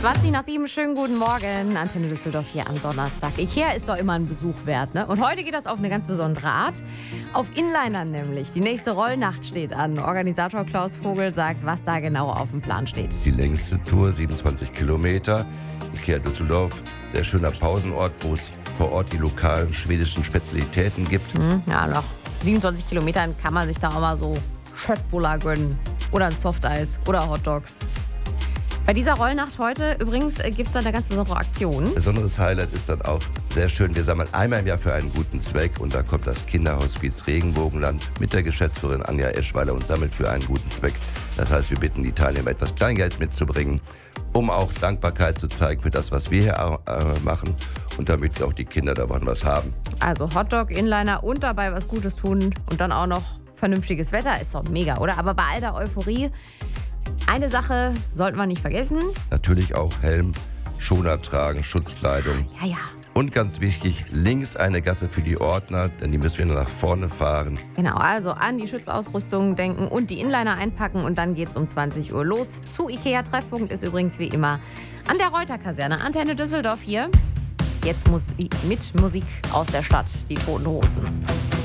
6:20, schönen guten Morgen. Antenne Düsseldorf hier am Donnerstag. Ikea ist doch immer ein Besuch wert, ne? Und heute geht das auf eine ganz besondere Art. Auf Inlinern nämlich. Die nächste Rollnacht steht an. Organisator Klaus Vogel sagt, was da genau auf dem Plan steht. Die längste Tour, 27 Kilometer. Ikea Düsseldorf, sehr schöner Pausenort, wo es vor Ort die lokalen schwedischen Spezialitäten gibt. Ja, nach 27 Kilometern kann man sich da auch mal so Schöttbullar gönnen. Oder ein Softeis oder Hotdogs. Bei dieser Rollnacht heute übrigens gibt es da eine ganz besondere Aktion. Besonderes Highlight ist dann auch sehr schön. Wir sammeln einmal im Jahr für einen guten Zweck und da kommt das Kinderhospiz Regenbogenland mit der Geschäftsführerin Anja Eschweiler und sammelt für einen guten Zweck. Das heißt, wir bitten die Teilnehmer, etwas Kleingeld mitzubringen, um auch Dankbarkeit zu zeigen für das, was wir hier machen und damit auch die Kinder davon was haben. Also Hotdog, Inliner und dabei was Gutes tun und dann auch noch vernünftiges Wetter. Ist doch mega, oder? Aber bei all der Euphorie, eine Sache sollten wir nicht vergessen. Natürlich auch Helm, Schoner tragen, Schutzkleidung. Ja. Und ganz wichtig, links eine Gasse für die Ordner, denn die müssen wir nach vorne fahren. Genau, also an die Schutzausrüstung denken und die Inliner einpacken und dann geht's um 20 Uhr los. Zu Ikea Treffpunkt ist übrigens wie immer an der Reuter-Kaserne. Antenne Düsseldorf hier. Jetzt mit Musik aus der Stadt, die Toten Hosen.